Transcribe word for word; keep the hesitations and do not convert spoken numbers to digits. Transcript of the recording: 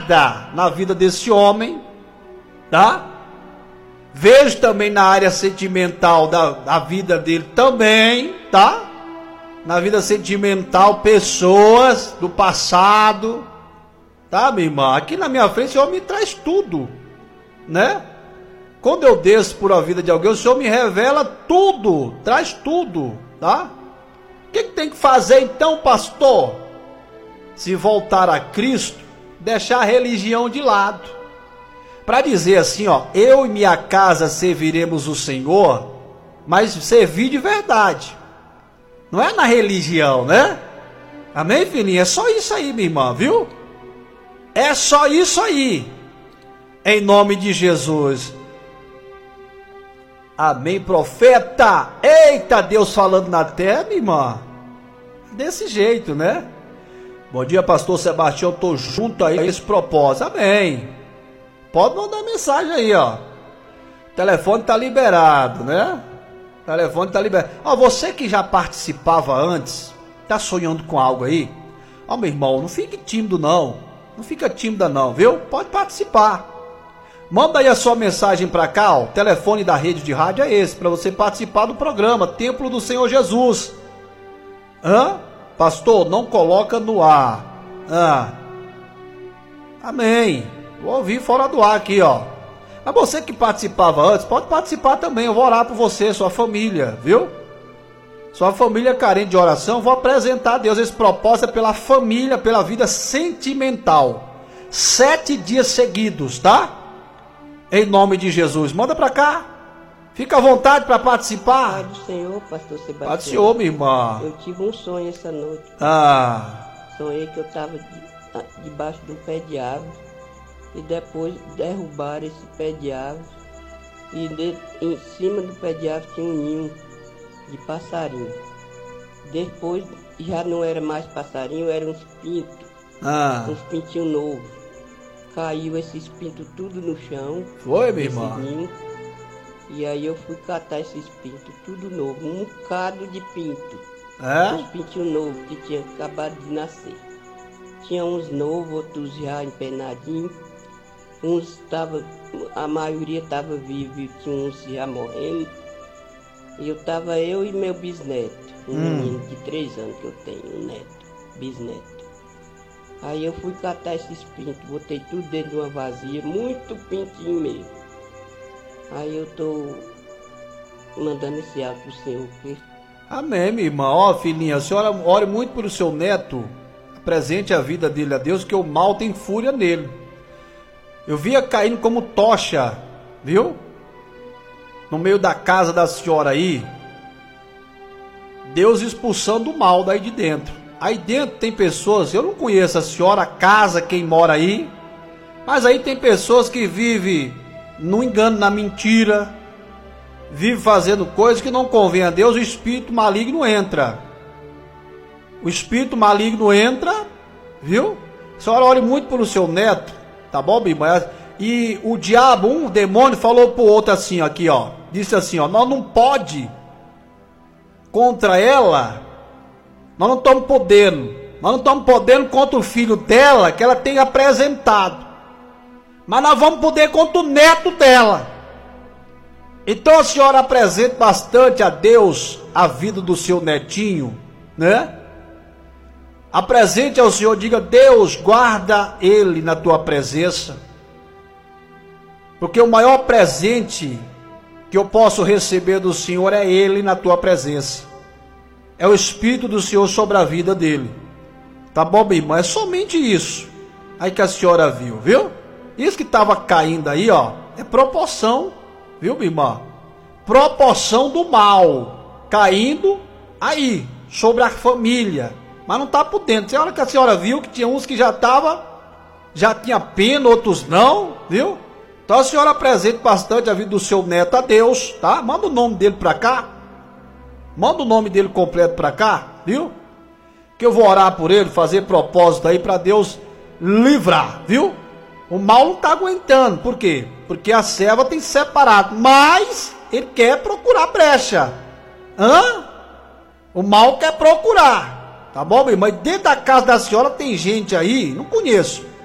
na vida desse homem, tá? Vejo também na área sentimental da, da vida dele também, tá? Na vida sentimental, pessoas do passado, tá, minha irmã? Aqui na minha frente o Senhor me traz tudo, né? Quando eu desço por a vida de alguém, o Senhor me revela tudo, traz tudo, tá? O que, que tem que fazer então, pastor? Se voltar a Cristo, deixar a religião de lado. Para dizer assim, ó, eu e minha casa serviremos o Senhor, mas servir de verdade. Não é na religião, né? Amém, filhinha? É só isso aí, minha irmã, viu? É só isso aí. Em nome de Jesus. Amém, profeta. Eita, Deus falando na terra, minha irmã. Desse jeito, né? Bom dia, pastor Sebastião. Eu tô junto aí a esse propósito. Amém. Pode mandar mensagem aí, ó. O telefone tá liberado, né? O telefone tá liberado. Ó, você que já participava antes, tá sonhando com algo aí? Ó, meu irmão, não fique tímido não. Não fica tímida não, viu? Pode participar. Manda aí a sua mensagem para cá, ó. O telefone da rede de rádio é esse, para você participar do programa Templo do Senhor Jesus. Hã? Pastor, não coloca no ar. Ah. Amém. Vou ouvir fora do ar aqui, ó. Mas você que participava antes, pode participar também. Eu vou orar por você, sua família, viu? Sua família carente de oração, vou apresentar a Deus esse propósito pela família, pela vida sentimental. Sete dias seguidos, tá? Em nome de Jesus. Manda pra cá. Fica à vontade para participar. Pai do Senhor, pastor Sebastião. Pai do Senhor, minha irmã. Eu tive um sonho essa noite. Ah. Sonhei que eu estava de, debaixo de um pé de árvore. E depois derrubaram esse pé de árvore. E de, em cima do pé de árvore tinha um ninho de passarinho. Depois já não era mais passarinho, eram uns pintos. Ah. Uns pintinhos novos. Caiu esses pintos tudo no chão. Foi, minha irmã? Ninho, e aí eu fui catar esses pintos, tudo novo. Um bocado de pinto. É? Uns pintinhos novos que tinham acabado de nascer. Tinha uns novos, outros já empenadinhos. Uns estavam, a maioria estava vivo e tinha uns já morrendo. E eu estava eu e meu bisneto, um hum. menino de três anos que eu tenho, um neto, bisneto. Aí eu fui catar esses pintos, botei tudo dentro de uma vasilha, muito pintinho mesmo. Aí eu tô mandando esse áudio pro Senhor. Porque... Amém, minha irmã. Ó, filhinha, a senhora ore muito pelo seu neto, apresente a vida dele a Deus, que o mal tem fúria nele. Eu via caindo como tocha, viu? No meio da casa da senhora aí, Deus expulsando o mal daí de dentro. Aí dentro tem pessoas, eu não conheço a senhora, a casa, quem mora aí, mas aí tem pessoas que vivem no engano, na mentira, vivem fazendo coisas que não convém a Deus, o espírito maligno entra. O espírito maligno entra, viu? A senhora ore muito pelo seu neto, tá bom, minha irmã? E o diabo, um demônio, falou pro outro assim, aqui, ó, disse assim, ó, nós não pode contra ela. Nós não estamos podendo, nós não estamos podendo contra o filho dela, que ela tem apresentado, mas nós vamos poder contra o neto dela. Então a senhora apresente bastante a Deus a vida do seu netinho, né? Apresente ao Senhor, diga, Deus, guarda ele na tua presença, porque o maior presente que eu posso receber do Senhor é ele na tua presença. É o Espírito do Senhor sobre a vida dele. Tá bom, minha irmã? É somente isso aí que a senhora viu, viu? Isso que estava caindo aí, ó, é proporção, viu, minha irmã? Proporção do mal caindo aí, sobre a família. Mas não está por dentro. A hora que a senhora viu que tinha uns que já tava, já tinha pena, outros não, viu? Então a senhora apresente bastante a vida do seu neto a Deus, tá? Manda o nome dele para cá. Manda o nome dele completo para cá, viu? Que eu vou orar por ele, fazer propósito aí para Deus livrar, viu? O mal não está aguentando, por quê? Porque a serva tem separado, mas ele quer procurar brecha. Hã? O mal quer procurar, tá bom, meu irmão? Dentro da casa da senhora tem gente aí, não conheço,